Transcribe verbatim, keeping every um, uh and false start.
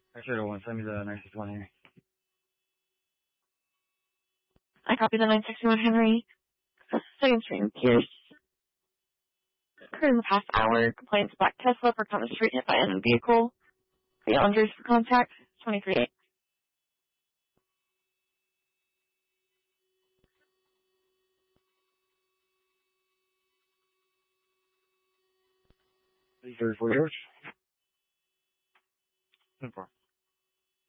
I should have one. Send me the nine six one Henry. I copy the nine sixty-one Henry. Second string, Pierce. Occurred in the past hour. Complaints about Tesla for on the street hit by a vehicle. The Andres for contact. twenty-three eight. Three thirty four George. ten four.